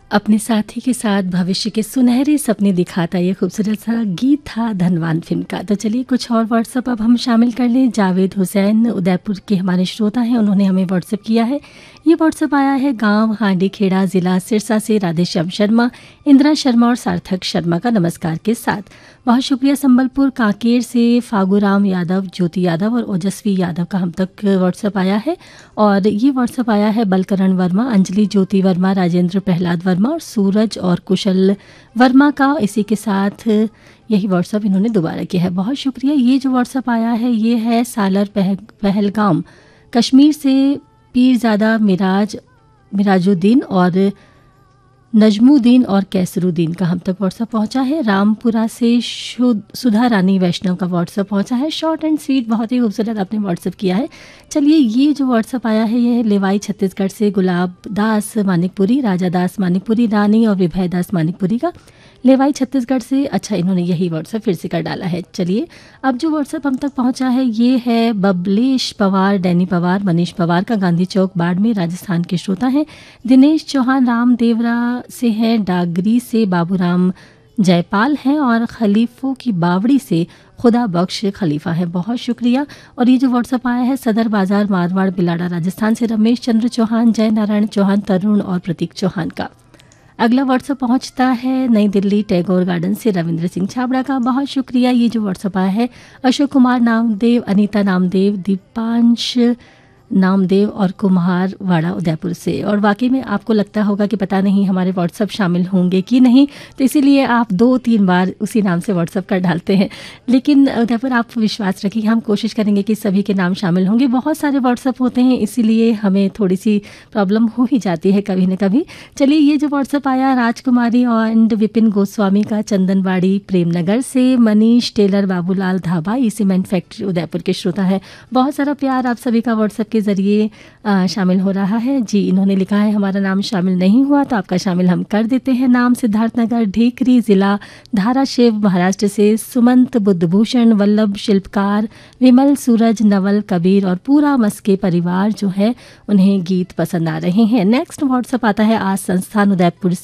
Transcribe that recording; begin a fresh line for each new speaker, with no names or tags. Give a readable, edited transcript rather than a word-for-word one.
अपने साथी के साथ भविष्य के सुनहरे सपने दिखाता ये खूबसूरत सा गीत था धनवान फिल्म का। तो चलिए कुछ और व्हाट्सएप अब हम शामिल कर लें। जावेद हुसैन उदयपुर के हमारे श्रोता हैं, उन्होंने हमें व्हाट्सएप किया है। ये व्हाट्सएप आया है गांव हांडी खेड़ा ज़िला सिरसा से राधेश्याम शर्मा, इंदिरा शर्मा और सार्थक शर्मा का नमस्कार के साथ। बहुत शुक्रिया। संबलपुर कांकेर से फागूराम यादव, ज्योति यादव और ओजस्वी यादव का हम तक व्हाट्सएप आया है। और ये व्हाट्सएप आया है बलकरण वर्मा, अंजलि ज्योति वर्मा, राजेंद्र प्रहलाद वर्मा और सूरज और कुशल वर्मा का। इसी के साथ यही व्हाट्सएप इन्होंने दोबारा किया है। बहुत शुक्रिया। ये जो व्हाट्सएप आया है ये है सालर पहलगाम कश्मीर से पीरजादा मिराजुद्दीन और नजमुद्दीन और कैसरुद्दीन का हम तक व्हाट्सएप पहुंचा है। रामपुरा से सुधा रानी वैष्णव का व्हाट्सएप पहुंचा है। शॉर्ट एंड स्वीट, बहुत ही खूबसूरत आपने व्हाट्सएप किया है। चलिए ये जो व्हाट्सएप आया है ये है लेवाई छत्तीसगढ़ से गुलाब दास मानिकपुरी, राजा दास मानिकपुरी, रानी और विभय दास मानिकपुरी का। लेवाई छत्तीसगढ़ से, अच्छा इन्होंने यही व्हाट्सएप फिर से कर डाला है। चलिए अब जो व्हाट्सएप हम तक पहुंचा है ये है बबलेश पवार, डैनी पवार, मनीष पवार का, गांधी चौक बाड़मेर राजस्थान के श्रोता हैं। दिनेश चौहान राम देवरा से हैं, डागरी से बाबूराम जयपाल हैं और खलीफों की बावड़ी से खुदा बख्श खलीफा है। बहुत शुक्रिया। और ये जो व्हाट्सएप आया है सदर बाजार मारवाड़ बिलाड़ा राजस्थान से रमेश चंद्र चौहान, जय नारायण चौहान, तरुण और प्रतीक चौहान का। अगला व्हाट्सएप पहुंचता है नई दिल्ली टैगोर गार्डन से रविंद्र सिंह छाबड़ा का। बहुत शुक्रिया। ये जो व्हाट्सएप आया है अशोक कुमार नामदेव, अनीता नामदेव, दीपांश नामदेव और कुम्हार वाड़ा उदयपुर से। और वाकई में आपको लगता होगा कि पता नहीं हमारे व्हाट्सएप शामिल होंगे कि नहीं, तो इसीलिए आप 2-3 बार उसी नाम से व्हाट्सएप कर डालते हैं। लेकिन उदयपुर आप विश्वास रखिए, हम कोशिश करेंगे कि सभी के नाम शामिल होंगे। बहुत सारे व्हाट्सएप होते हैं इसीलिए हमें थोड़ी सी प्रॉब्लम हो ही जाती है कभी न कभी। चलिए ये जो व्हाट्सएप आया राजकुमारी एंड विपिन गोस्वामी का, चंदनवाड़ी प्रेमनगर से। मनीष टेलर बाबूलाल धाबा, ई सीमेंट फैक्ट्री उदयपुर के श्रोता है। बहुत सारा प्यार आप सभी का व्हाट्सएप के जरिए शामिल हो रहा है जी। इन्होंने लिखा है हमारा नाम शामिल नहीं हुआ तो आपका शामिल हम कर देते हैं। नाम सिद्धार्थनगर ढेकरी जिला धाराशिव महाराष्ट्र से सुमंत बुद्धभूषण, वल्लभ शिल्पकार, विमल, सूरज, नवल, कबीर और पूरा मस्के परिवार जो है उन्हें गीत पसंद आ रहे हैं। नेक्स्ट व्हाट्सएप आता है आज संस्थान उदयपुर